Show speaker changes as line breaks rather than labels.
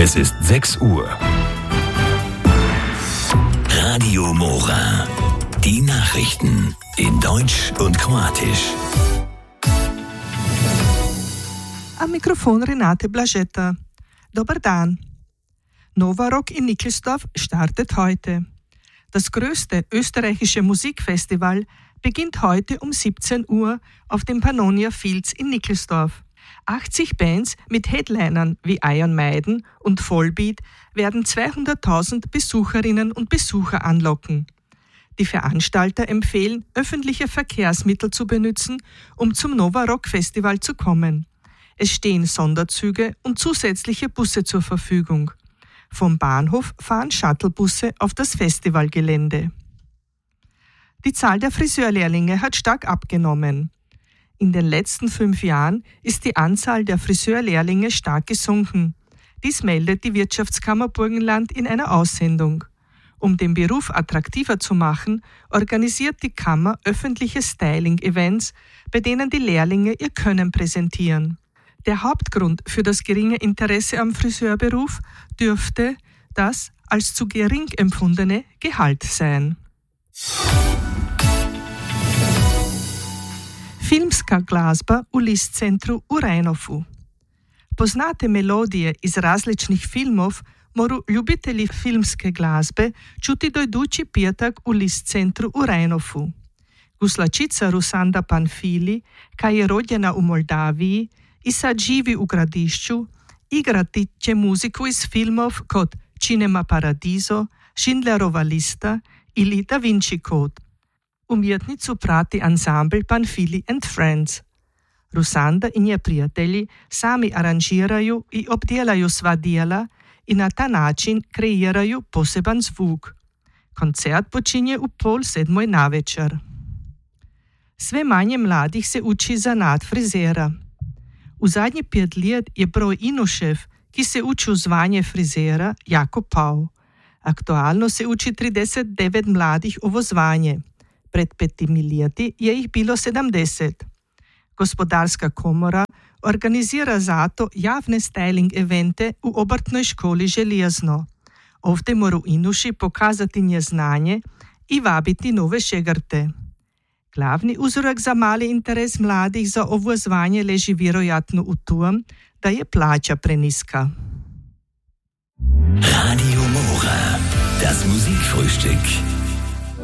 Es ist 6 Uhr. Radio Mora. Die Nachrichten in Deutsch und Kroatisch.
Am Mikrofon Renate Blažeta. Dobar dan. Nova Rock in Nickelsdorf startet heute. Das größte österreichische Musikfestival beginnt heute um 17 Uhr auf dem Pannonia Fields in Nickelsdorf. 80 Bands mit Headlinern wie Iron Maiden und Volbeat werden 200.000 Besucherinnen und Besucher anlocken. Die Veranstalter empfehlen, öffentliche Verkehrsmittel zu benutzen, um zum Nova Rock Festival zu kommen. Es stehen Sonderzüge und zusätzliche Busse zur Verfügung. Vom Bahnhof fahren Shuttlebusse auf das Festivalgelände. Die Zahl der Friseurlehrlinge hat stark abgenommen. In den letzten 5 Jahren ist die Anzahl der Friseurlehrlinge stark gesunken. Dies meldet die Wirtschaftskammer Burgenland in einer Aussendung. Um den Beruf attraktiver zu machen, organisiert die Kammer öffentliche Styling-Events, bei denen die Lehrlinge ihr Können präsentieren. Der Hauptgrund für das geringe Interesse am Friseurberuf dürfte das als zu gering empfundene Gehalt sein. Filmska glazba u list centru u Rajnofu. Poznate melodije iz različnih filmov moru ljubitelji filmske glazbe čuti do idući petak u list centru u Rajnofu. Guslačica Rusanda Panfili, ka je rođena u Moldaviji i sad živi u Gradišću, igrati će muziku iz filmov kot Cinema Paradiso, Schindlerova lista ili Da Vinci Code. Umjetnicu prati ansambl Panfili and Friends. Rusanda i nje prijatelji sami aranžiraju i obdjelaju sva dijela i na ta način kreiraju poseban zvuk. Koncert počinje u 6:30 navečer. Sve manje mladih se uči zanat frizera. U zadnjih 5 let je broj Inušev, ki se uči v zvanje frizera, jako pao. Aktualno se uči 39 mladih ovo zvanje. Pred 5 leti je ih bilo 70. Gospodarska komora organizira zato javne styling evente u obrtnoj školi Željezno. Ovdje moru Inuši pokazati nje znanje i vabiti nove šegrte. Glavni uzrok za mali interes mladih za ovo zvanje leži vjerojatno u tom, da je plaća preniska.
Radio Mora, das Musikfrühstück.